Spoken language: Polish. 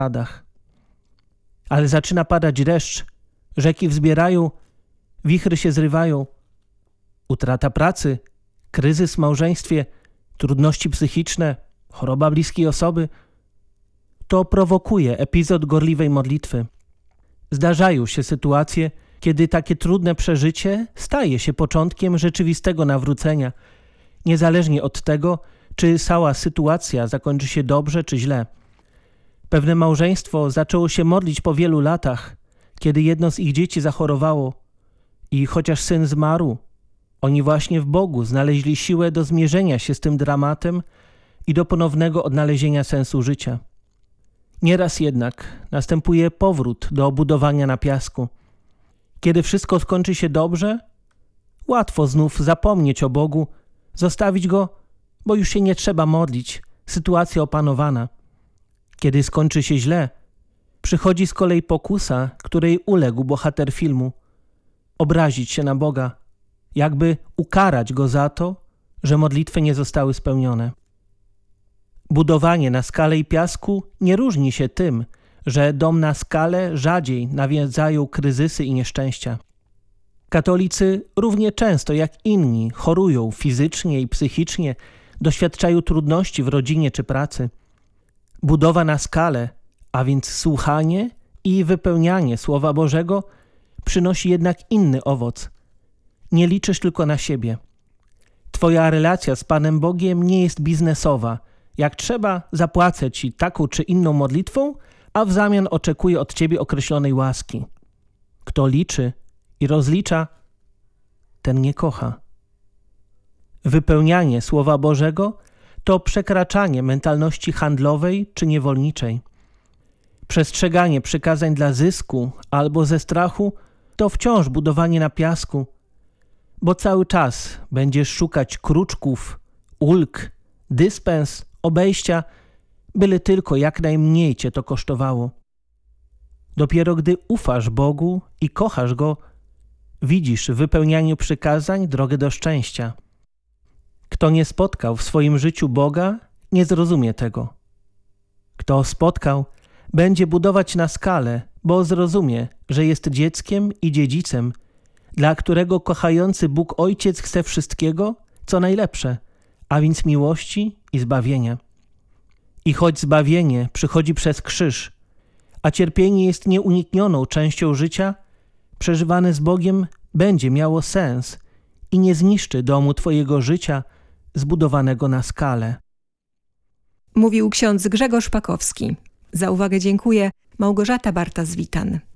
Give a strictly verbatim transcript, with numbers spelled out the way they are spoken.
radach. Ale zaczyna padać deszcz, rzeki wzbierają, wichry się zrywają. Utrata pracy, kryzys w małżeństwie, trudności psychiczne, choroba bliskiej osoby. To prowokuje epizod gorliwej modlitwy. Zdarzają się sytuacje, kiedy takie trudne przeżycie staje się początkiem rzeczywistego nawrócenia, niezależnie od tego, czy cała sytuacja zakończy się dobrze czy źle. Pewne małżeństwo zaczęło się modlić po wielu latach, kiedy jedno z ich dzieci zachorowało i chociaż syn zmarł, oni właśnie w Bogu znaleźli siłę do zmierzenia się z tym dramatem i do ponownego odnalezienia sensu życia. Nieraz jednak następuje powrót do budowania na piasku. Kiedy wszystko skończy się dobrze, łatwo znów zapomnieć o Bogu, zostawić Go, bo już się nie trzeba modlić, sytuacja opanowana. Kiedy skończy się źle, przychodzi z kolei pokusa, której uległ bohater filmu. Obrazić się na Boga, jakby ukarać Go za to, że modlitwy nie zostały spełnione. Budowanie na skale i piasku nie różni się tym, że dom na skale rzadziej nawiedzają kryzysy i nieszczęścia. Katolicy równie często jak inni chorują fizycznie i psychicznie, doświadczają trudności w rodzinie czy pracy. Budowa na skale, a więc słuchanie i wypełnianie Słowa Bożego przynosi jednak inny owoc. Nie liczysz tylko na siebie. Twoja relacja z Panem Bogiem nie jest biznesowa. Jak trzeba, zapłacę Ci taką czy inną modlitwą, a w zamian oczekuję od Ciebie określonej łaski. Kto liczy i rozlicza, ten nie kocha. Wypełnianie Słowa Bożego to przekraczanie mentalności handlowej czy niewolniczej. Przestrzeganie przykazań dla zysku albo ze strachu to wciąż budowanie na piasku, bo cały czas będziesz szukać kruczków, ulg, dyspens, obejścia, byle tylko jak najmniej Cię to kosztowało. Dopiero gdy ufasz Bogu i kochasz Go, widzisz w wypełnianiu przykazań drogę do szczęścia. Kto nie spotkał w swoim życiu Boga, nie zrozumie tego. Kto spotkał, będzie budować na skale, bo zrozumie, że jest dzieckiem i dziedzicem, dla którego kochający Bóg Ojciec chce wszystkiego, co najlepsze, a więc miłości i zbawienia. I choć zbawienie przychodzi przez krzyż, a cierpienie jest nieuniknioną częścią życia, przeżywane z Bogiem będzie miało sens i nie zniszczy domu Twojego życia zbudowanego na skale. Mówił ksiądz Grzegorz Pakowski. Za uwagę dziękuję. Małgorzata Barta-Zwitan.